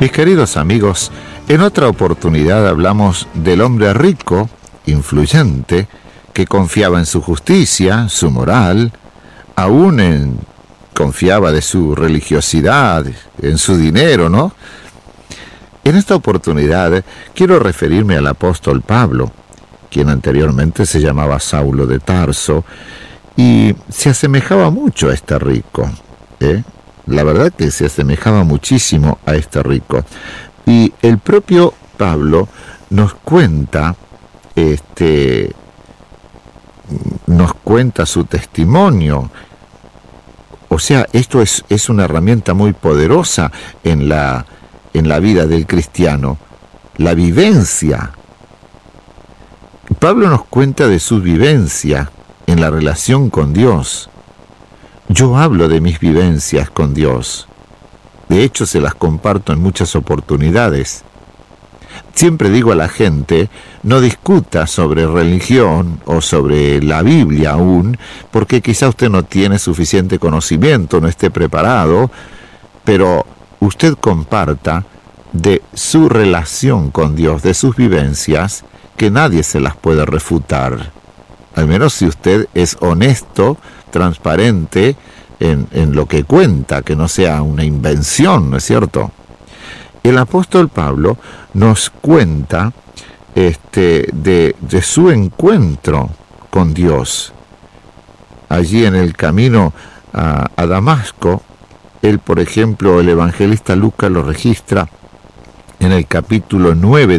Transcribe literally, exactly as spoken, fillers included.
Mis queridos amigos, en otra oportunidad hablamos del hombre rico, influyente, que confiaba en su justicia, su moral, aún en, confiaba de su religiosidad, en su dinero, ¿no? En esta oportunidad quiero referirme al apóstol Pablo, quien anteriormente se llamaba Saulo de Tarso, y se asemejaba mucho a este rico, ¿eh? La verdad que se asemejaba muchísimo a este rico. Y el propio Pablo nos cuenta, este, nos cuenta su testimonio. O sea, esto es, es una herramienta muy poderosa en la, en la vida del cristiano, la vivencia. Pablo nos cuenta de su vivencia en la relación con Dios. Yo hablo de mis vivencias con Dios. De hecho, se las comparto en muchas oportunidades. Siempre digo a la gente, no discuta sobre religión o sobre la Biblia aún, porque quizá usted no tiene suficiente conocimiento, no esté preparado, pero usted comparta de su relación con Dios, de sus vivencias, que nadie se las puede refutar. Al menos si usted es honesto, transparente en, en lo que cuenta, que no sea una invención, ¿no es cierto? El apóstol Pablo nos cuenta este, de, de su encuentro con Dios. Allí en el camino a, a Damasco, él, por ejemplo, el evangelista Lucas lo registra en el capítulo nueve